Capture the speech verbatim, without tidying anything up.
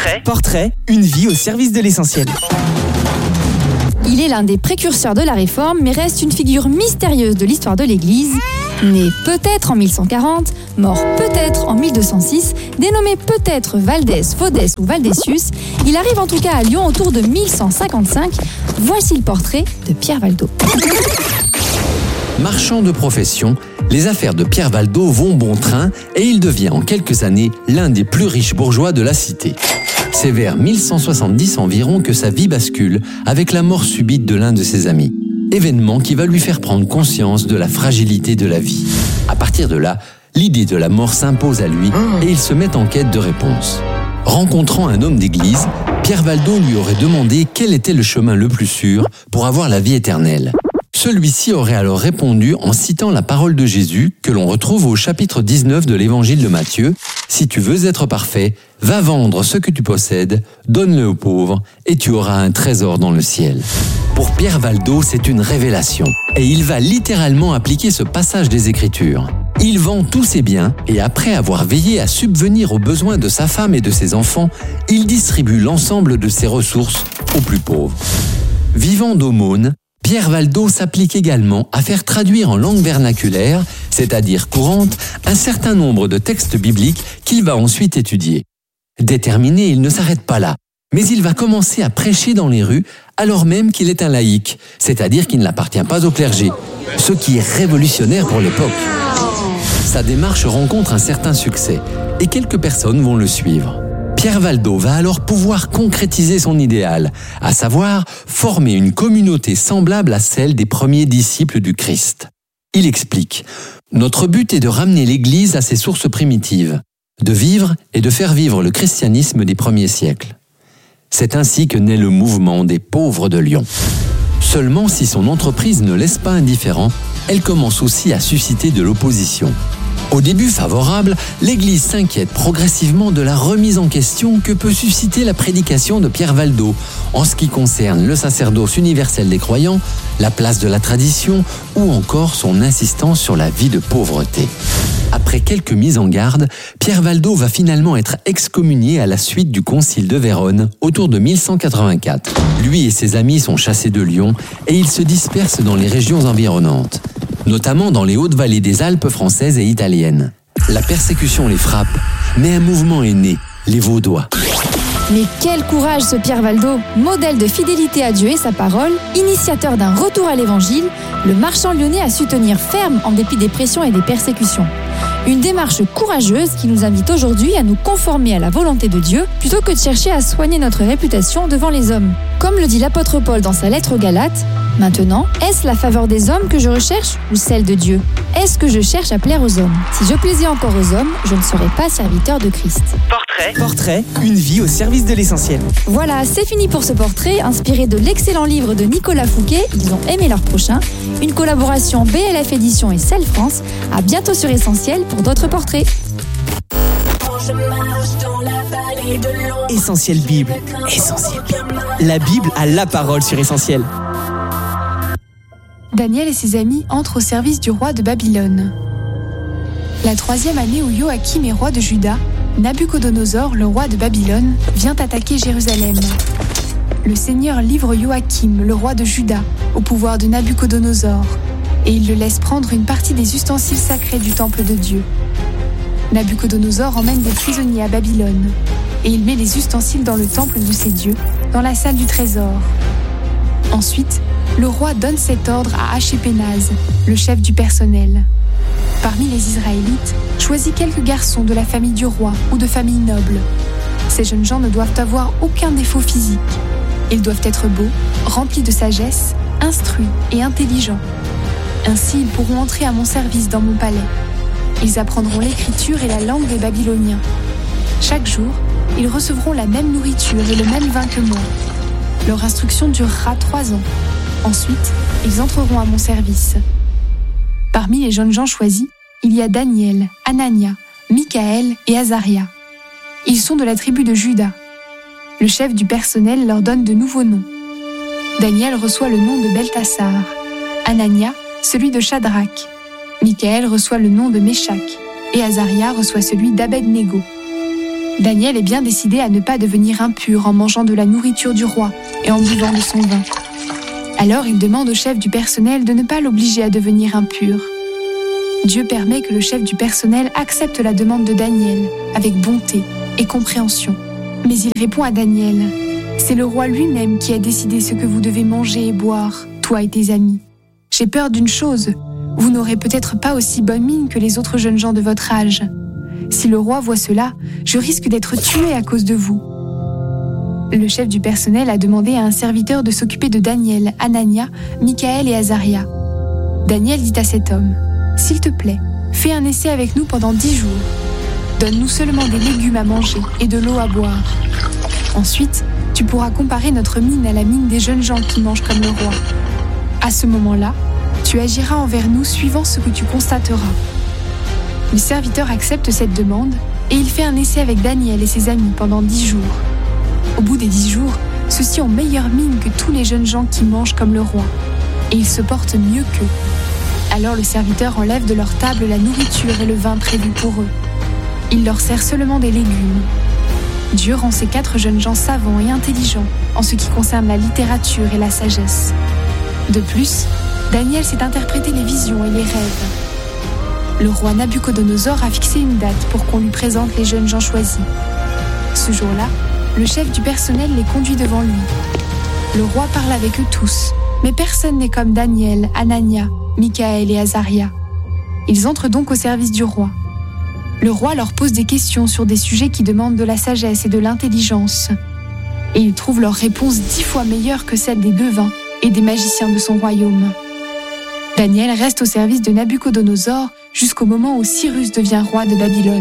Portrait. Portrait, une vie au service de l'essentiel. Il est l'un des précurseurs de la Réforme, mais reste une figure mystérieuse de l'histoire de l'Église. Né peut-être en mille cent quarante, mort peut-être en mille deux cent six, dénommé peut-être Valdès, Vaudès ou Valdesius, il arrive en tout cas à Lyon autour de mille cent cinquante-cinq. Voici le portrait de Pierre Valdo. Marchand de profession, les affaires de Pierre Valdo vont bon train et il devient en quelques années l'un des plus riches bourgeois de la cité. C'est vers mille cent soixante-dix environ que sa vie bascule avec la mort subite de l'un de ses amis. Événement qui va lui faire prendre conscience de la fragilité de la vie. À partir de là, l'idée de la mort s'impose à lui et il se met en quête de réponses. Rencontrant un homme d'église, Pierre Valdo lui aurait demandé quel était le chemin le plus sûr pour avoir la vie éternelle. Celui-ci aurait alors répondu en citant la parole de Jésus que l'on retrouve au chapitre dix-neuf de l'évangile de Matthieu. « Si tu veux être parfait, va vendre ce que tu possèdes, donne-le aux pauvres et tu auras un trésor dans le ciel. » Pour Pierre Valdo, c'est une révélation et il va littéralement appliquer ce passage des Écritures. Il vend tous ses biens et après avoir veillé à subvenir aux besoins de sa femme et de ses enfants, il distribue l'ensemble de ses ressources aux plus pauvres. Vivant d'aumône, Pierre Valdo s'applique également à faire traduire en langue vernaculaire, c'est-à-dire courante, un certain nombre de textes bibliques qu'il va ensuite étudier. Déterminé, il ne s'arrête pas là, mais il va commencer à prêcher dans les rues alors même qu'il est un laïc, c'est-à-dire qu'il n'appartient pas au clergé, ce qui est révolutionnaire pour l'époque. Sa démarche rencontre un certain succès et quelques personnes vont le suivre. Pierre Valdo va alors pouvoir concrétiser son idéal, à savoir former une communauté semblable à celle des premiers disciples du Christ. Il explique « Notre but est de ramener l'Église à ses sources primitives, de vivre et de faire vivre le christianisme des premiers siècles. C'est ainsi que naît le mouvement des pauvres de Lyon. » Seulement, si son entreprise ne laisse pas indifférent, elle commence aussi à susciter de l'opposition. Au début favorable, l'Église s'inquiète progressivement de la remise en question que peut susciter la prédication de Pierre Valdo en ce qui concerne le sacerdoce universel des croyants, la place de la tradition ou encore son insistance sur la vie de pauvreté. Après quelques mises en garde, Pierre Valdo va finalement être excommunié à la suite du concile de Vérone autour de mille cent quatre-vingt-quatre. Lui et ses amis sont chassés de Lyon et ils se dispersent dans les régions environnantes, notamment dans les hautes vallées des Alpes françaises et italiennes. La persécution les frappe, mais un mouvement est né, les Vaudois. Mais quel courage ce Pierre Valdo, modèle de fidélité à Dieu et sa parole, initiateur d'un retour à l'évangile, le marchand lyonnais a su tenir ferme en dépit des pressions et des persécutions. Une démarche courageuse qui nous invite aujourd'hui à nous conformer à la volonté de Dieu plutôt que de chercher à soigner notre réputation devant les hommes. Comme le dit l'apôtre Paul dans sa lettre aux Galates, « Maintenant, est-ce la faveur des hommes que je recherche ou celle de Dieu ? Est-ce que je cherche à plaire aux hommes ? Si je plaisais encore aux hommes, je ne serais pas serviteur de Christ. » Portrait. Portrait, une vie au service de l'essentiel. Voilà, c'est fini pour ce portrait, inspiré de l'excellent livre de Nicolas Fouquet, Ils ont aimé leur prochain, une collaboration B L F Éditions et Cell France. À bientôt sur Essentiel pour d'autres portraits. Essentiel Bible. Essentiel Bible. La Bible a la parole sur Essentiel. Daniel et ses amis entrent au service du roi de Babylone. La troisième année où Joachim est roi de Juda, Nabuchodonosor, le roi de Babylone, vient attaquer Jérusalem. Le Seigneur livre Joachim, le roi de Juda, au pouvoir de Nabuchodonosor, et il le laisse prendre une partie des ustensiles sacrés du temple de Dieu. Nabuchodonosor emmène des prisonniers à Babylone, et il met les ustensiles dans le temple de ses dieux, dans la salle du trésor. Ensuite, le roi donne cet ordre à Ashpenaz, le chef du personnel. Parmi les Israélites, choisis quelques garçons de la famille du roi ou de famille noble. Ces jeunes gens ne doivent avoir aucun défaut physique. Ils doivent être beaux, remplis de sagesse, instruits et intelligents. Ainsi, ils pourront entrer à mon service dans mon palais. Ils apprendront l'écriture et la langue des Babyloniens. Chaque jour, ils recevront la même nourriture et le même vin que moi. Leur instruction durera trois ans. Ensuite, ils entreront à mon service. Parmi les jeunes gens choisis, il y a Daniel, Anania, Michaël et Azaria. Ils sont de la tribu de Juda. Le chef du personnel leur donne de nouveaux noms. Daniel reçoit le nom de Beltassar, Anania celui de Shadrach, Michaël reçoit le nom de Méshach et Azaria reçoit celui d'Abed-Négo. Daniel est bien décidé à ne pas devenir impur en mangeant de la nourriture du roi et en buvant de son vin. Alors il demande au chef du personnel de ne pas l'obliger à devenir impur. Dieu permet que le chef du personnel accepte la demande de Daniel avec bonté et compréhension. Mais il répond à Daniel: « C'est le roi lui-même qui a décidé ce que vous devez manger et boire, toi et tes amis. J'ai peur d'une chose, vous n'aurez peut-être pas aussi bonne mine que les autres jeunes gens de votre âge. Si le roi voit cela, je risque d'être tué à cause de vous. » Le chef du personnel a demandé à un serviteur de s'occuper de Daniel, Anania, Michaël et Azaria. Daniel dit à cet homme: « S'il te plaît, fais un essai avec nous pendant dix jours. Donne-nous seulement des légumes à manger et de l'eau à boire. Ensuite, tu pourras comparer notre mine à la mine des jeunes gens qui mangent comme le roi. À ce moment-là, tu agiras envers nous suivant ce que tu constateras. » Le serviteur accepte cette demande et il fait un essai avec Daniel et ses amis pendant dix jours. Au bout des dix jours, ceux-ci ont meilleure mine que tous les jeunes gens qui mangent comme le roi, et ils se portent mieux qu'eux. Alors le serviteur enlève de leur table la nourriture et le vin prévus pour eux. Il leur sert seulement des légumes. Dieu rend ces quatre jeunes gens savants et intelligents en ce qui concerne la littérature et la sagesse. De plus, Daniel sait interpréter les visions et les rêves. Le roi Nabucodonosor a fixé une date pour qu'on lui présente les jeunes gens choisis. Ce jour-là, le chef du personnel les conduit devant lui. Le roi parle avec eux tous, mais personne n'est comme Daniel, Anania, Michaël et Azaria. Ils entrent donc au service du roi. Le roi leur pose des questions sur des sujets qui demandent de la sagesse et de l'intelligence. Et ils trouvent leurs réponses dix fois meilleures que celles des devins et des magiciens de son royaume. Daniel reste au service de Nabucodonosor jusqu'au moment où Cyrus devient roi de Babylone.